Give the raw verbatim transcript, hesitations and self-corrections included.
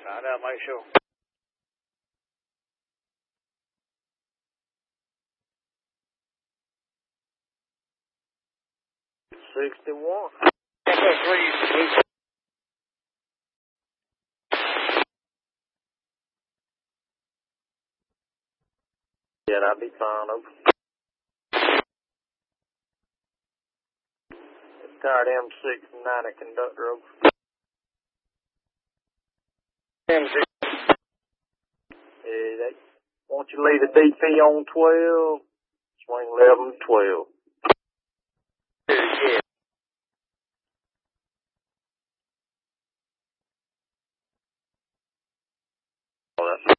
I gotta make sure. Sixty-one. Yeah, that'd be fine. Over. Tired M six ninety conductor. Over. M six. Yeah, they want you to leave the D P on twelve. Swing eleven twelve. Yeah. All right.